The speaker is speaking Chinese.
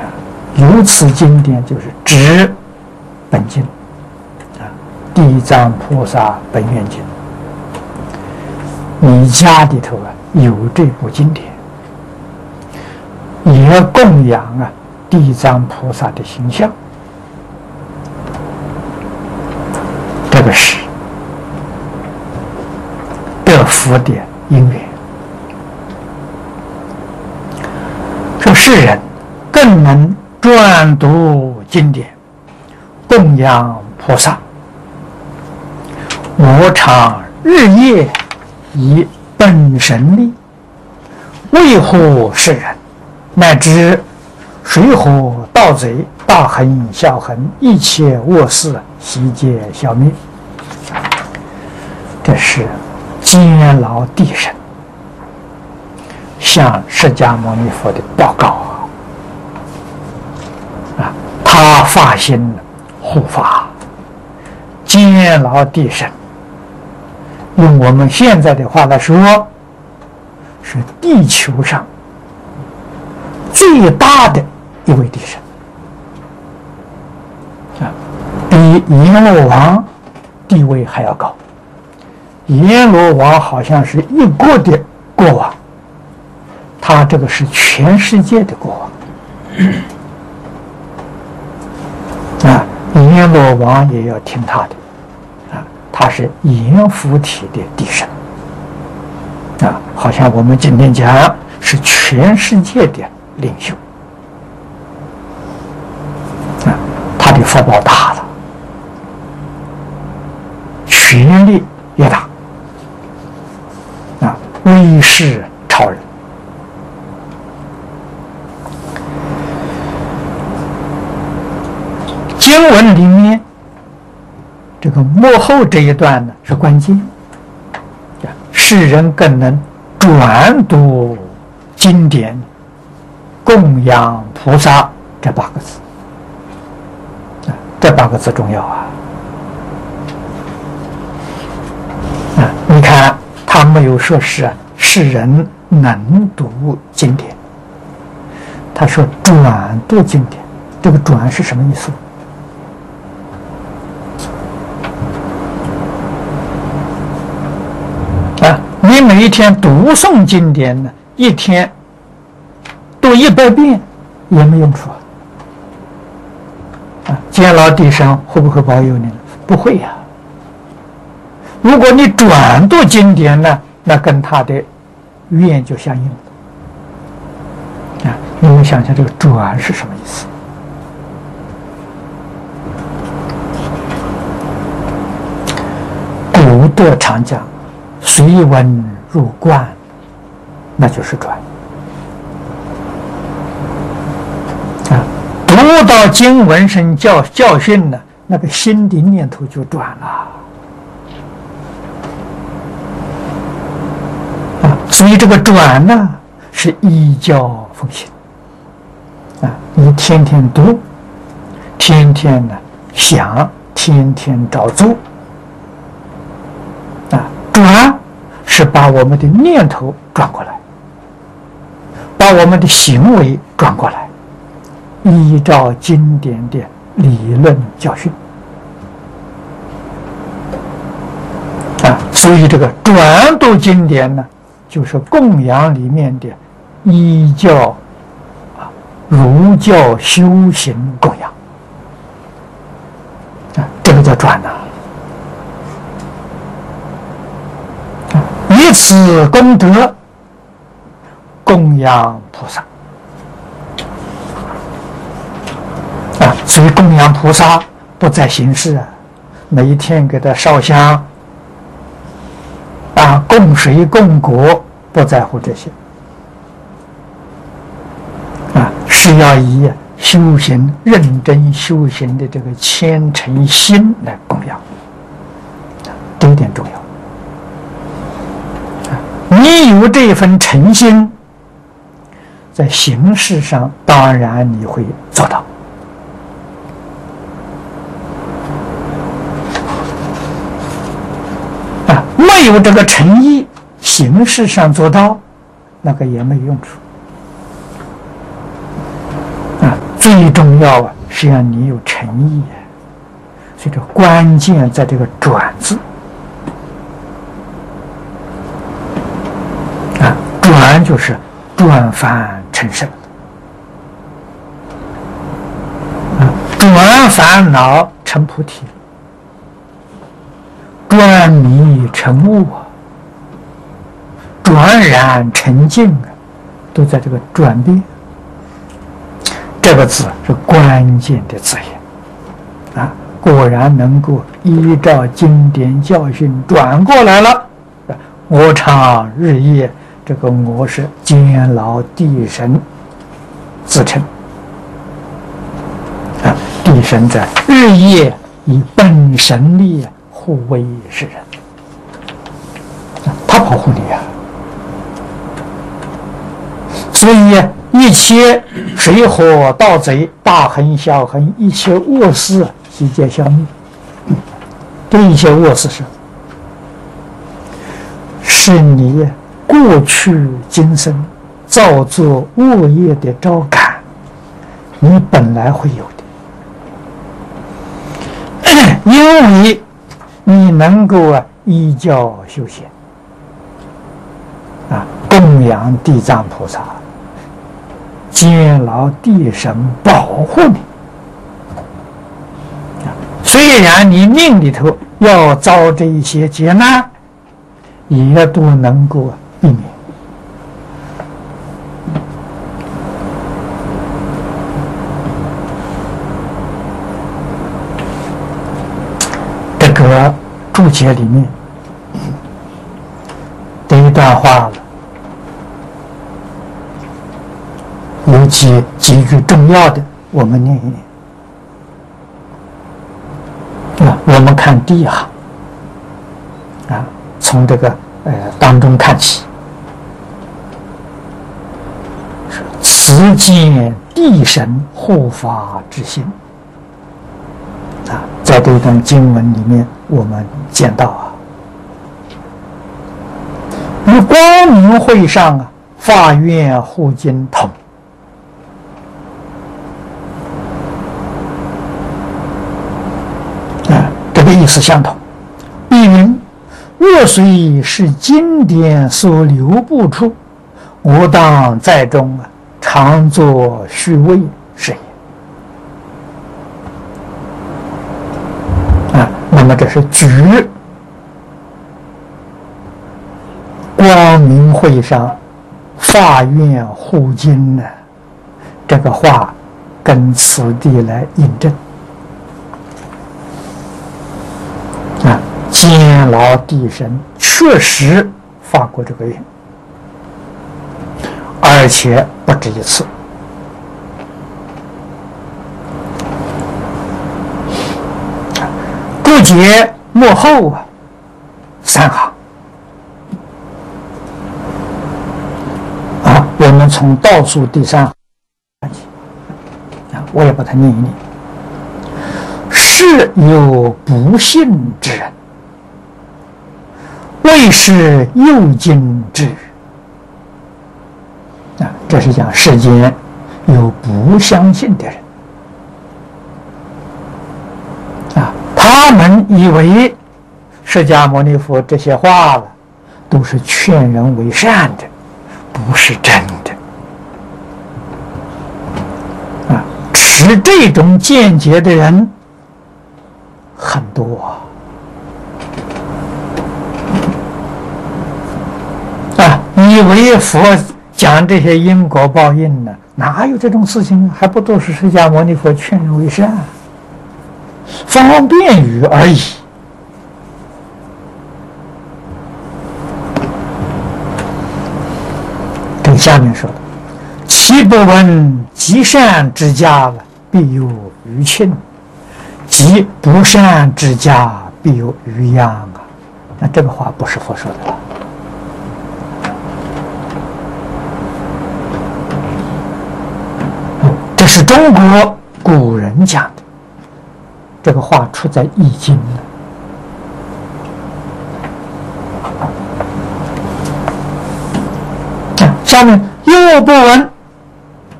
由此经典就是指本经地藏菩萨本愿经。你家里头有这部经典，也供养地藏菩萨的形象，这个是得福的因缘。说世人更能专读经典，供养菩萨，我常日夜以本神力维护世人，乃至水火盗贼、大横小横，一切恶事悉皆消灭。这是监牢地神向释迦牟尼佛的报告他发心护法，监牢地神，用我们现在的话来说，是地球上最大的一位地神比阎罗王地位还要高。阎罗王好像是一国的国王，他这个是全世界的国王阎罗王也要听他的他是阎浮提的地神好像我们今天讲是全世界的领袖他的福报大了，权力也大威势超人。经文里面这个末后这一段呢是关键，世人更能专读经典，供养菩萨，这8个字这8个字重要你看他没有说是世人能读经典，他说专读经典，这个专是什么意思？你每一天读诵经典呢，一天读100遍也没用处监牢地神会不会保佑你呢？不会如果你专读经典呢，那跟他的愿就相应了你们想想这个专是什么意思？古德常讲随文入观，那就是专读到经文生教训呢，那个心的念头就转了所以这个转呢是依教奉行你天天读，天天呢想，天天照做转是把我们的念头转过来，把我们的行为转过来，依照经典的理论教训所以这个专读经典呢，就是供养里面的依教儒教修行供养这个叫专以此功德供养菩萨所以供养菩萨不在形式每一天给他烧香供水供果，不在乎这些是要以修行认真修行的这个虔诚心来供养这一点重要你有这份诚心，在形式上当然你会做到没有这个诚意，形式上做到那个也没有用处最重要啊，是要你有诚意啊。所以这关键在这个“转”字啊，转就是转凡成圣啊，转烦恼成菩提，转迷成悟啊，转染成净啊，都在这个转变。这个字是关键的字眼啊，果然能够依照经典教训转过来了。我常日夜，这个我是监牢地神自称啊，地神在日夜以本神力护卫世人，他保护你啊。所以一切水火盗贼、大横小横，一切恶事悉皆消灭。这一切恶事是你过去今生造作恶业的招感，你本来会有的，因为你能够依教修行啊，供养地藏菩萨，监牢地神保护你。虽然你命里头要遭这一些劫难，也都能够避免。这个注解里面的一段话了，有几句重要的，我们念一念。我们看第一行啊，从这个当中看起，此见地神护法之心啊，在这段经文里面，我们见到啊，与光明会上啊，法院护经同。这个意思相同，必云：若虽是经典所留不出，我当在中常作虚伪是也。啊，那么这是举光明会上法院护经呢，这个话跟此地来印证。监牢地神确实发过这个愿，而且不止一次。注解幕后三行啊，我们从倒数第三行看起啊，我也把它念一念。是有不信之人，为是诱经之啊，这是讲世间有不相信的人啊，他们以为释迦牟尼佛这些话了都是劝人为善的，不是真的啊。持这种见解的人很多啊，以为佛讲这些因果报应呢，哪有这种事情？还不都是释迦牟尼佛劝人为善，方便语而已。跟下面说的，其不闻极善之家，必有余庆；及不善之家，必有余殃啊！那这个话不是佛说的了。这是中国古人讲的，这个话出在《易经》了。下面又不闻